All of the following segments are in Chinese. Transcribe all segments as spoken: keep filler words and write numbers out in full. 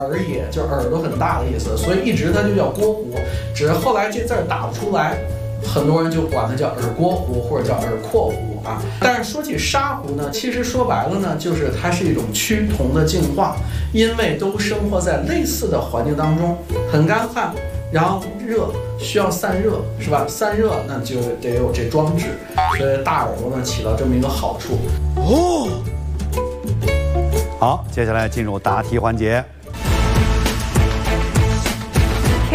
耳也就是耳朵很大的意思，所以一直它就叫郭狐，只是后来这字儿打不出来，很多人就管它叫耳郭狐或者叫耳廓狐啊。但是说起沙狐呢，其实说白了呢，就是它是一种趋同的进化，因为都生活在类似的环境当中，很干旱，然后热需要散热，是吧？散热那就得有这装置，所以大耳朵呢起到这么一个好处。 哦，好，接下来进入答题环节。 停。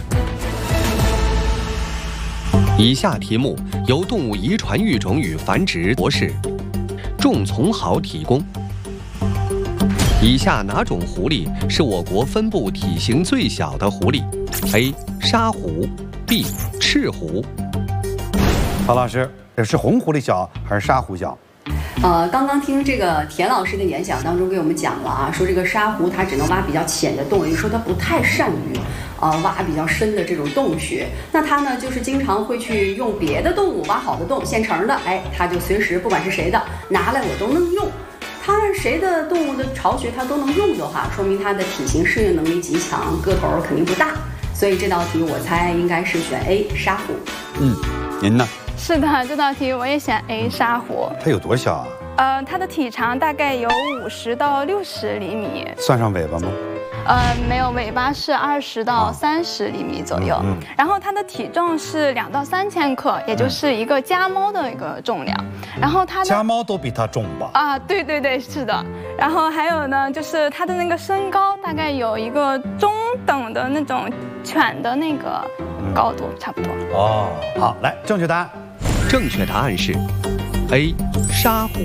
以下题目由动物遗传育种与繁殖博士仲从豪提供。以下哪种狐狸是我国分布体型最小的狐狸 ？A. 沙狐 B. 赤狐。 曹老师，是红狐狸小还是沙狐小？ 呃，刚刚听这个田老师的演讲当中给我们讲了啊，说这个沙狐它只能挖比较浅的洞，也就是说它不太善于啊、呃、挖比较深的这种洞穴。那它呢，就是经常会去用别的动物挖好的洞，现成的，哎，它就随时不管是谁的拿来我都能用。它谁的动物的巢穴它都能用的话，说明它的体型适应能力极强，个头肯定不大。所以这道题我猜应该是选 A 沙狐。 嗯，您呢？ 是的，这道题我也选 A 沙狐。 它有多小啊？ 呃，它的体长大概有五十到六十厘米。 算上尾巴吗？ 呃，没有，尾巴是二十到三十厘米左右。啊嗯嗯、然后它的体重是两到三千克，也就是一个家猫的一个重量。嗯、然后它的家猫都比它重吧？ 啊，对对对，是的。然后还有呢，就是它的那个身高大概有一个中等的那种犬的那个高度，差不多。 哦，好，来，正确答案。 正确答案是 A. 沙狐。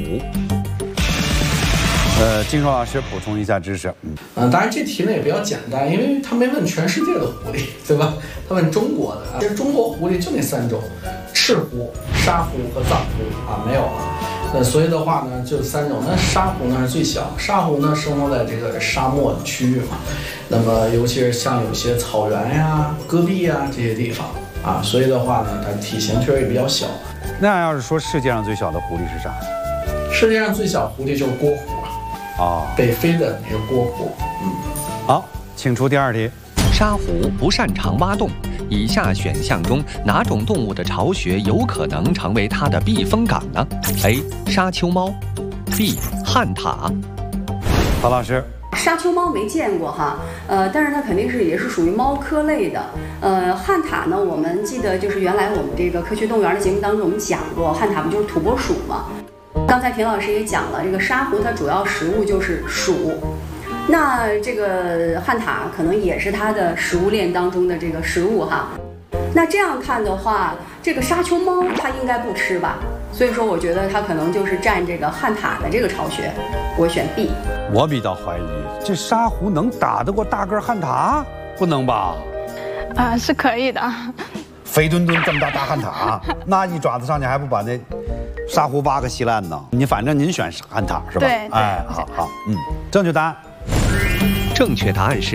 呃，金硕老师补充一下知识。 嗯，嗯，当然这题呢也比较简单，因为他没问全世界的狐狸，对吧？他问中国的啊。其实中国狐狸就那三种：赤狐、沙狐和藏狐啊，没有了。那所以的话呢，就三种。那沙狐呢是最小，沙狐呢生活在这个沙漠区域嘛。那么尤其是像有些草原呀、戈壁呀这些地方啊，所以的话呢，它体型确实也比较小。 那要是说世界上最小的狐狸是啥？ 世界上最小狐狸就是郭狐啊。 哦， 北非的那个郭狐。嗯， 好，请出第二题。 沙狐不擅长挖洞，以下选项中哪种动物的巢穴有可能成为它的避风港呢 ？A. 沙丘猫 B. 旱獭。 曹老师。 沙丘猫没见过哈，呃，但是它肯定是也是属于猫科类的。呃，旱獭呢，我们记得就是原来我们这个科学动物园的节目当中我们讲过，旱獭不就是土拨鼠吗？刚才田老师也讲了，这个沙狐它主要食物就是鼠，那这个旱獭可能也是它的食物链当中的这个食物哈。那这样看的话，这个沙丘猫它应该不吃吧？所以说，我觉得它可能就是占这个旱獭的这个巢穴，我选 B。 我比较怀疑，这沙狐能打得过大个旱獭？不能吧？ 啊、呃，是可以的。 肥墩墩这么大大旱獭，那一爪子上去还不把那沙狐挖个稀烂呢？你反正您选旱獭是吧？ 对， 哎，好好，嗯，正确答案。 正确答案是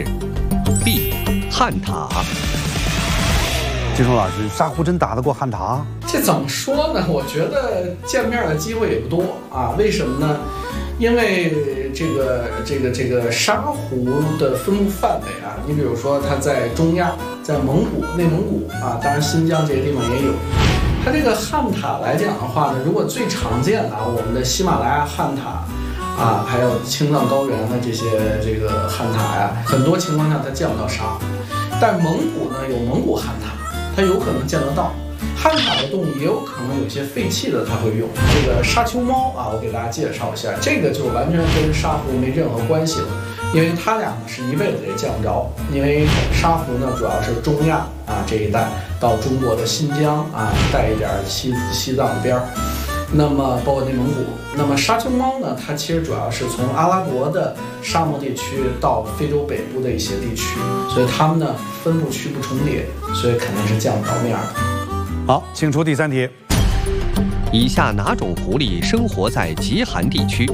B. 旱獭。 金松老师，沙狐真打得过旱獭？ 这怎么说呢？我觉得见面的机会也不多啊。为什么呢？因为这个这个这个沙狐的分布范围啊，你比如说它在中亚，在蒙古、内蒙古啊，当然新疆这些地方也有。它这个旱獭来讲的话呢，如果最常见的啊，我们的喜马拉雅旱獭啊，还有青藏高原的这些这个旱獭呀，很多情况下它见不到沙狐。但蒙古呢有蒙古旱獭，它有可能见得到。旱獭的动物也有可能有些废弃的，它会用这个沙丘猫啊，我给大家介绍一下，这个就完全跟沙狐没任何关系了，因为它俩呢是一辈子也见不着，因为沙狐呢主要是中亚啊这一带到中国的新疆啊，带一点西西藏边儿，那么包括内蒙古。那么沙丘猫呢，它其实主要是从阿拉伯的沙漠地区到非洲北部的一些地区，所以它们呢分布区不重叠，所以肯定是见不着面的。 好，请出第三题。 以下哪种狐狸生活在极寒地区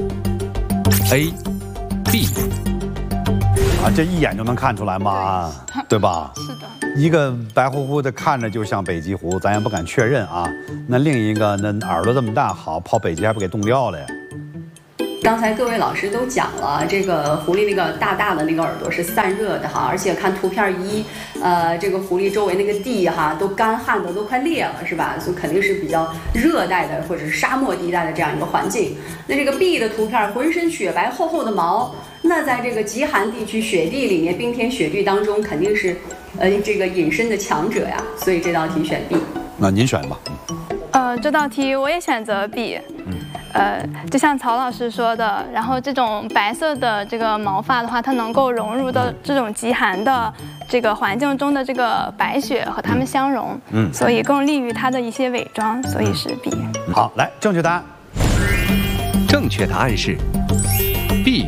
？A、B。 啊，这一眼就能看出来嘛，对吧？ 是的。 一个白乎乎的，看着就像北极狐，咱也不敢确认啊。那另一个，那耳朵这么大，好跑北极还不给冻掉了呀？ 刚才各位老师都讲了，这个狐狸那个大大的那个耳朵是散热的哈，而且看图片一，呃，这个狐狸周围那个地哈都干旱的都快裂了，是吧？所以肯定是比较热带的或者是沙漠地带的这样一个环境。那这个 B 的图片浑身雪白厚厚的毛，那在这个极寒地区雪地里面，冰天雪地当中肯定是，呃，这个隐身的强者呀。所以这道题选 B。 那您选吧。 呃，这道题我也选择 B。嗯。呃，就像曹老师说的，然后这种白色的这个毛发的话，它能够融入到这种极寒的这个环境中的这个白雪和它们相融，嗯，所以更利于它的一些伪装，所以是 B。 好，来，正确答案。 正确答案是 B。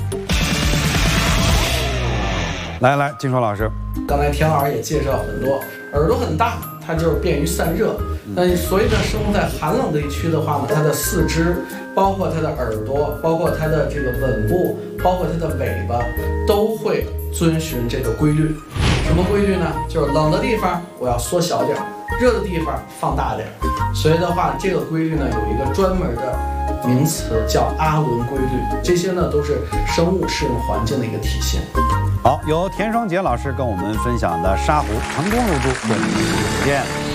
来来，金硕老师， 刚才田老师也介绍很多，耳朵很大，它就是便于散热。那所以呢，生活在寒冷地区的话呢，它的四肢，包括它的耳朵，包括它的这个吻部，包括它的尾巴，都会遵循这个规律。什么规律呢？就是冷的地方我要缩小点，热的地方放大点。所以的话，这个规律呢有一个专门的名词叫阿伦规律。这些呢都是生物适应环境的一个体现。 好，由田双杰老师跟我们分享的沙狐成功入驻，我们下期见。